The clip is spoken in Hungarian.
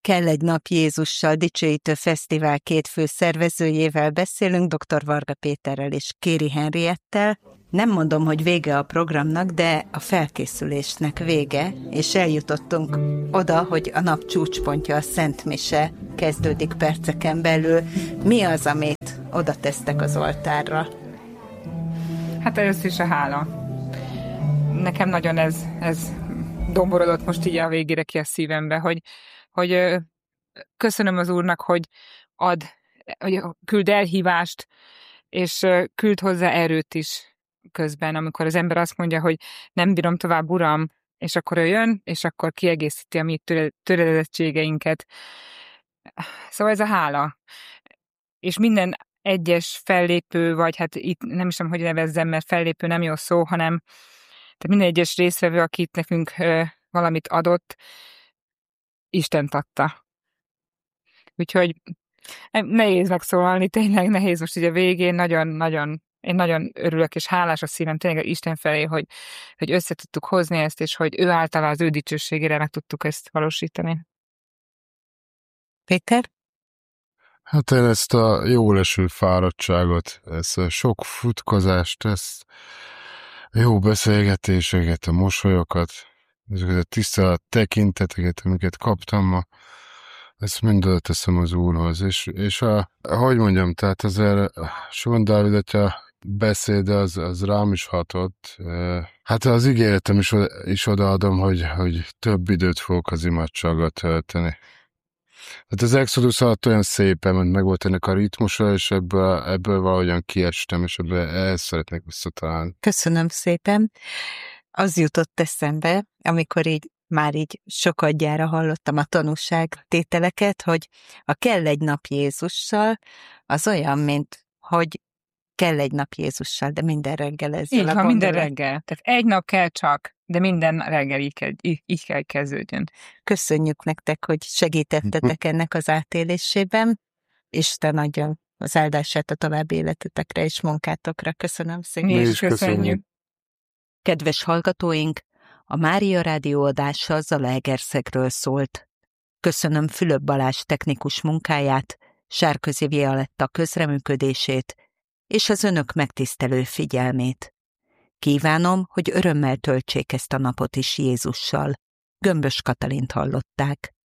Kell egy nap Jézussal dicsőítő fesztivál két főszervezőjével beszélünk, dr. Varga Péterrel és Kéri Henriettel. Nem mondom, hogy vége a programnak, de a felkészülésnek vége, és eljutottunk oda, hogy a nap csúcspontja, a Szent Mise kezdődik perceken belül. Mi az, amit oda tesztek az oltárra? Hát először is a hála. Nekem nagyon ez domborodott most így a végére ki a szívembe, hogy köszönöm az Úrnak, hogy küld elhívást, és küld hozzá erőt is közben, amikor az ember azt mondja, hogy nem bírom tovább, Uram, és akkor ő jön, és akkor kiegészíti a mi töredezettségeinket. Szóval ez a hála. És minden egyes fellépő, vagy hát itt nem is tudom, hogy nevezzem, mert fellépő nem jó szó, hanem tehát minden egyes résztvevő, akit nekünk valamit adott, Istent adta. Úgyhogy nehéz megszólalni, tényleg nehéz most így a végén, én nagyon örülök és hálás a szívem tényleg Isten felé, hogy össze tudtuk hozni ezt, és hogy ő által az ő dicsőségére meg tudtuk ezt valósítani. Péter? Hát én ezt a jóleső fáradtságot, ezt a sok futkozást, ezt a jó beszélgetéseket, a mosolyokat, ezeket a tisztelet tekinteteket, amiket kaptam ma, ezt mind teszem az Úrhoz. És hogy mondjam, tehát azért Simon Dávid atya beszéde az rám is hatott. Hát az ígéretem is odaadom, hogy több időt fogok az imádsággal tölteni. Hát az Exodus alatt olyan szépen, mert meg volt ennek a ritmusa, és ebből valahogyan kiestem, és ehhez szeretnék visszatalálni. Köszönöm szépen. Az jutott eszembe, amikor már így sokadjára hallottam a tanúságtételeket, hogy a kell egy nap Jézussal, az olyan, mint hogy kell egy nap Jézussal, de minden reggel ezzel. Így van, minden reggel. Tehát egy nap kell csak, de minden reggel így kell kezdődjön. Köszönjük nektek, hogy segítettetek ennek az átélésében. Isten adja az áldását a további életetekre és munkátokra. Köszönöm szépen. Mi is köszönjük. Kedves hallgatóink, a Mária Rádió adása Zalaegerszegről szólt. Köszönöm Fülöp Balázs technikus munkáját, Sárközi Violetta közreműködését és az önök megtisztelő figyelmét. Kívánom, hogy örömmel töltsék ezt a napot is Jézussal. Gömbös Katalint hallották.